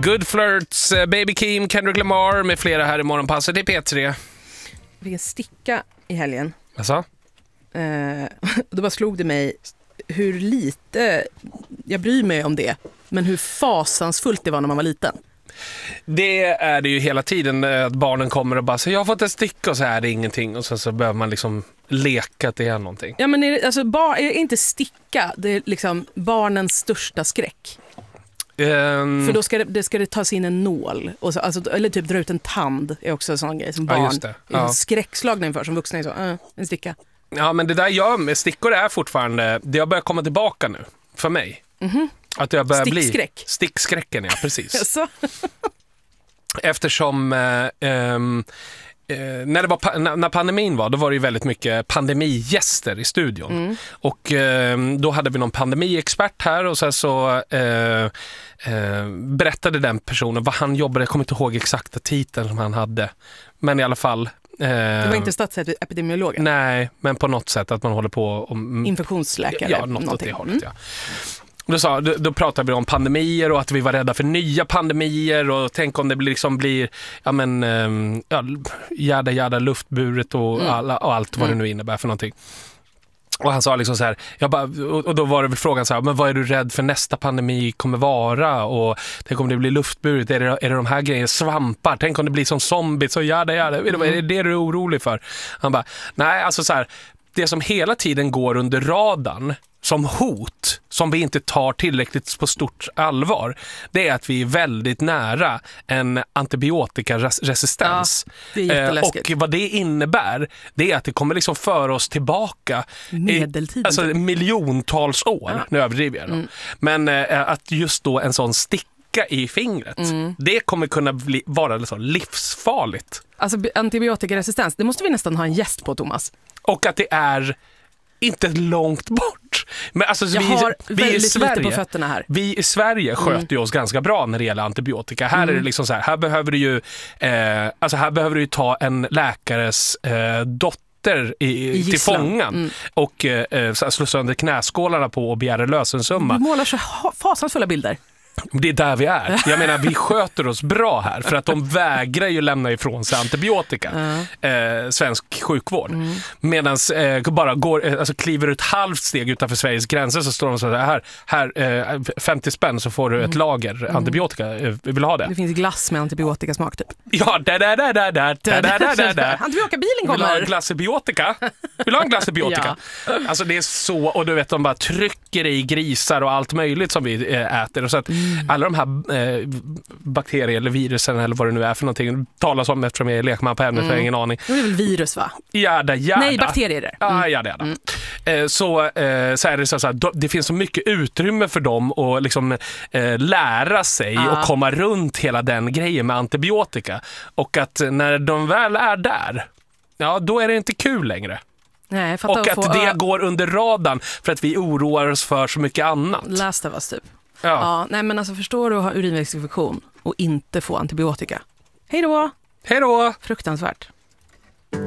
Good Flirts, Baby Keem, Kendrick Lamar med flera här i morgonpasset. Det är P3. Vilken sticka i helgen. Alltså? Då bara slog det mig hur lite jag bryr mig om det. Men hur fasansfullt det var när man var liten. Det är det ju hela tiden att barnen kommer och bara säger jag har fått en sticka och så är det ingenting. Och sen så behöver man liksom leka att det är någonting. Ja, men är inte sticka, det är liksom barnens största skräck. För då ska det tas in en nål och så, alltså, eller typ dra ut en tand är också en sån grej som barn är skräckslagna inför, som vuxna är så, en sticka. Ja, men det där gör med stickor är fortfarande, det har börjat komma tillbaka nu för mig. Att jag börjar bli stickskräcken, ja precis. Eftersom när pandemin var, då var det ju väldigt mycket pandemigäster i studion. Och då hade vi någon pandemiexpert här och så berättade den personen vad han jobbade, jag kommer inte ihåg exakta titeln som han hade, men i alla fall det var inte statsepidemiologen? Nej, men på något sätt att man håller på infektionsläkare. Ja, något åt det hållet, ja. Då pratade vi om pandemier och att vi var rädda för nya pandemier och tänk om det blir jädra luftburet och allt vad det nu innebär för någonting. Och han sa liksom så här, och då var det väl frågan så här, men vad är du rädd för nästa pandemi kommer vara? Och tänk om det blir luftburet, är det de här grejerna, svampar, tänk om det blir som zombies och är det du är orolig för? Han bara, nej alltså så här, det som hela tiden går under radarn som hot, som vi inte tar tillräckligt på stort allvar, det är att vi är väldigt nära en antibiotikaresistens. Ja, det är jätteläskigt. Och vad det innebär, det är att det kommer liksom föra oss tillbaka medeltiden. Alltså miljontals år, nu överdriver jag då. Men att just då en sån sticka i fingret, det kommer kunna vara liksom livsfarligt. Alltså antibiotikaresistens, det måste vi nästan ha en gäst på, Thomas. Och att det är inte långt bort. Men alltså, vi i Sverige, lite på fötterna här. Vi i Sverige sköter ju oss ganska bra när det gäller antibiotika. Här är det liksom så här, här behöver du ju ta en läkares dotter till fångan och slå sönder knäskålarna på och begära lösensumma. Du målar så fasansfulla bilder. Det är där vi är. Jag menar, vi sköter oss bra här för att de vägrar ju lämna ifrån sig antibiotika. Svensk sjukvård. Medan bara kliver ett halvt steg utanför Sveriges gränser så står de så här 50 spänn så får du ett lager antibiotika. Vi vill ha det. Det finns glass med antibiotikasmak typ. Ja, där. Antibiotikabilen kommer. Vill du ha en glassibiotika? Vill du ha en glassibiotika? Ja. Alltså det är så, och du vet de bara trycker i grisar och allt möjligt som vi äter och så att alla de här bakterier eller virusen eller vad det nu är för någonting talas om eftersom jag är lekman på ämnet för jag har ingen aning. Det är väl virus, va? Jada. Nej, bakterier. Så är det så här, det finns så mycket utrymme för dem att liksom lära sig och komma runt hela den grejen med antibiotika. Och att när de väl är där, då är det inte kul längre. Nej, och att det går under radarn för att vi oroar oss för så mycket annat. Last of us typ. Ja, nej men alltså förstår du att ha urinvägsinfektion och inte få antibiotika. Hej då! Hej då! Fruktansvärt.